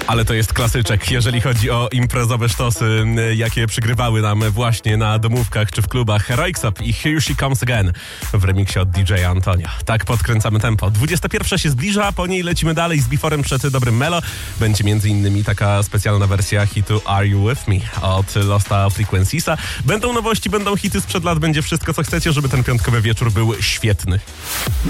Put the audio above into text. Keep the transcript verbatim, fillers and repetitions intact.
Ale to jest klasyczek, jeżeli chodzi o imprezowe sztosy, jakie przygrywały nam właśnie na domówkach czy w klubach. Rake Up i Here She Comes Again w remiksie od D J Antonia. Tak podkręcamy tempo. dwudziesta pierwsza się zbliża, po niej lecimy dalej z Beforem przed dobrym Melo. Będzie między innymi taka specjalna wersja hitu Are You With Me od Losta Frequenciesa. Będą nowości, będą hity sprzed lat, będzie wszystko co chcecie, żeby ten piątkowy wieczór był świetny.